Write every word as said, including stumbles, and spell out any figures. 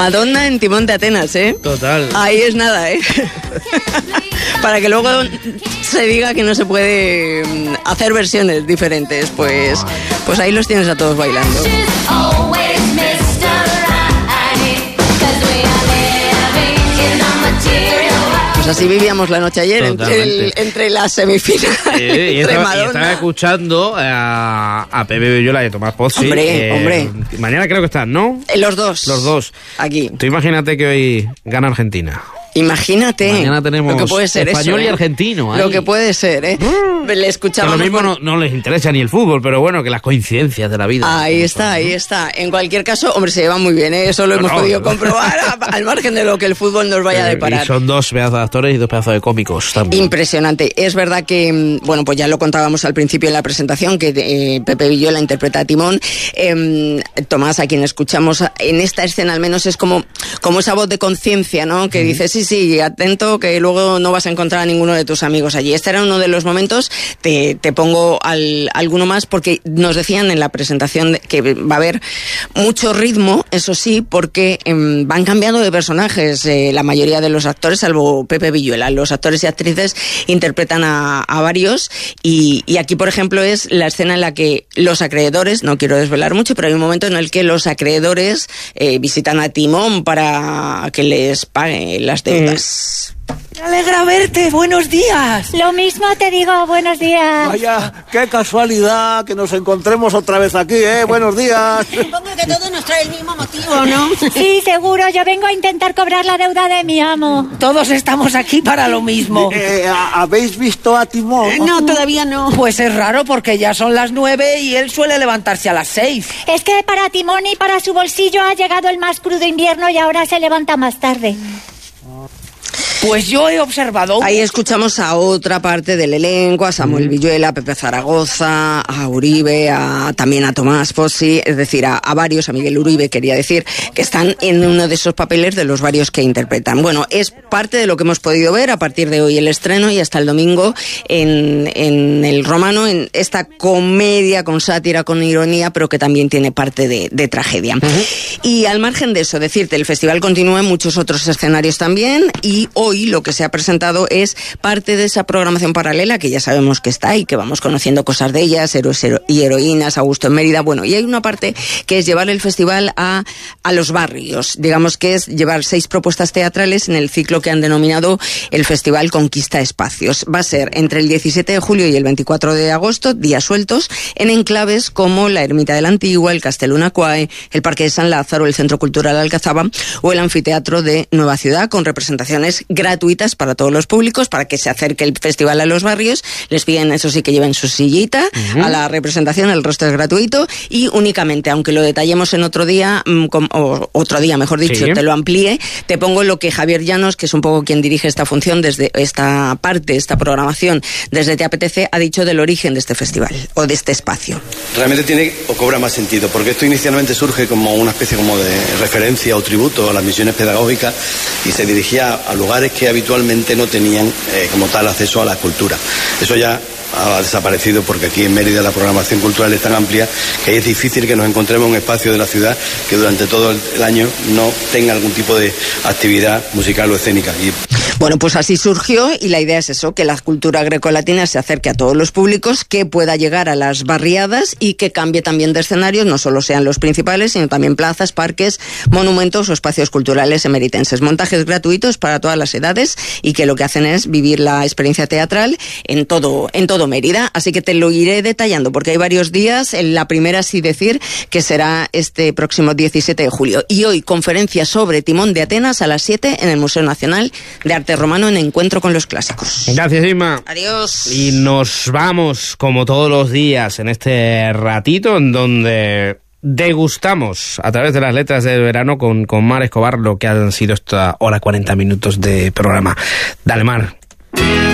Madonna en Timón de Atenas, ¿eh? Total. Ahí es nada, ¿eh? Para que luego se diga que no se puede hacer versiones diferentes, pues, pues ahí los tienes a todos bailando. Pues así vivíamos la noche ayer entre, el, entre las semifinales. Sí, y estaba, y estaba escuchando a, a Pepe Villuela y a Tomás Pozzi. Hombre, eh, hombre. Mañana creo que están, ¿no? Los dos. Los dos. Aquí. Tú imagínate que hoy gana Argentina. Imagínate. Mañana tenemos lo que puede ser español eso, y ¿eh? argentino. Lo ahí. que puede ser, ¿eh? Mm. Le escuchamos. Lo mismo por... no, no les interesa ni el fútbol, pero bueno, que las coincidencias de la vida. Ahí está, son, ahí ¿no? está. En cualquier caso, hombre, se llevan muy bien, ¿eh? Eso lo no, hemos no, podido no. comprobar a, al margen de lo que el fútbol nos vaya a deparar. Y son dos pedazos de actores y dos pedazos de cómicos también. Impresionante. Es verdad que, bueno, pues ya lo contábamos al principio en la presentación, que eh, Pepe Villuela interpreta a Timón. Eh, Tomás, a quien escuchamos en esta escena al menos, es como, como esa voz de conciencia, ¿no? Que mm. dice, sí, sí, atento, que luego no vas a encontrar a ninguno de tus amigos allí. Este era uno de los momentos, te, te pongo al, alguno más, porque nos decían en la presentación que va a haber mucho ritmo, eso sí, porque eh, van cambiando de personajes eh, la mayoría de los actores, salvo Pepe Villuela. Los actores y actrices interpretan a, a varios, y, y aquí, por ejemplo, es la escena en la que los acreedores, no quiero desvelar mucho, pero hay un momento en el que los acreedores eh, visitan a Timón para que les pague las deudas. Mm. Me alegra verte, buenos días. Lo mismo te digo, buenos días. Vaya, qué casualidad que nos encontremos otra vez aquí, ¿eh? Buenos días. Supongo que todo nos trae el mismo motivo, ¿no? Sí, seguro, yo vengo a intentar cobrar la deuda de mi amo. Todos estamos aquí para lo mismo. Eh, ¿Habéis visto a Timón? Eh, no, todavía no. Pues es raro porque ya son las nueve y él suele levantarse a las seis. Es que para Timón y para su bolsillo ha llegado el más crudo invierno y ahora se levanta más tarde. Pues yo he observado... Ahí escuchamos a otra parte del elenco, a Samuel mm. Villuela, a Pepe Zaragoza, a Uribe, a, también a Tomás Pozzi, es decir, a, a varios, a Miguel Uribe, quería decir, que están en uno de esos papeles de los varios que interpretan. Bueno, es parte de lo que hemos podido ver a partir de hoy el estreno y hasta el domingo en, en El Romano, en esta comedia con sátira, con ironía, pero que también tiene parte de, de tragedia. Uh-huh. Y al margen de eso, decirte, el festival continúa en muchos otros escenarios también, y hoy Hoy lo que se ha presentado es parte de esa programación paralela que ya sabemos que está y que vamos conociendo cosas de ellas, héroes y heroínas, Augusto en Mérida. Bueno, y hay una parte que es llevar el festival a, a los barrios. Digamos que es llevar seis propuestas teatrales en el ciclo que han denominado el Festival Conquista Espacios. Va a ser entre el diecisiete de julio y el veinticuatro de agosto, días sueltos, en enclaves como la Ermita de la Antigua, el Castelú Nacuae, el Parque de San Lázaro, el Centro Cultural Alcazaba o el Anfiteatro de Nueva Ciudad, con representaciones gratuitas para todos los públicos, para que se acerque el festival a los barrios. Les piden, eso sí, que lleven su sillita uh-huh. a la representación, el resto es gratuito, y únicamente, aunque lo detallemos en otro día, o otro día, mejor dicho, sí. te lo amplíe, te pongo lo que Javier Llanos, que es un poco quien dirige esta función, desde esta parte, esta programación, desde Te Apetece, ha dicho del origen de este festival, o de este espacio. Realmente tiene, o cobra más sentido, porque esto inicialmente surge como una especie como de referencia o tributo a las misiones pedagógicas, y se dirigía a lugares que habitualmente no tenían eh, como tal acceso a la cultura. Eso ya ha desaparecido porque aquí en Mérida la programación cultural es tan amplia que es difícil que nos encontremos un espacio de la ciudad que durante todo el año no tenga algún tipo de actividad musical o escénica. Y... Bueno, pues así surgió, y la idea es eso, que la cultura grecolatina se acerque a todos los públicos, que pueda llegar a las barriadas y que cambie también de escenarios, no solo sean los principales, sino también plazas, parques, monumentos o espacios culturales emeritenses. Montajes gratuitos para todas las edades y que lo que hacen es vivir la experiencia teatral en todo, en todo Mérida. Así que te lo iré detallando porque hay varios días. La primera, sí decir, que será este próximo diecisiete de julio. Y hoy, conferencia sobre Timón de Atenas a las siete en el Museo Nacional de Arte Romano, en Encuentro con los Clásicos. Gracias, Inma. Adiós. Y nos vamos, como todos los días, en este ratito en donde degustamos a través de las letras del verano con, con Mar Escobar lo que han sido esta hora cuarenta minutos de programa. Dale, Mar.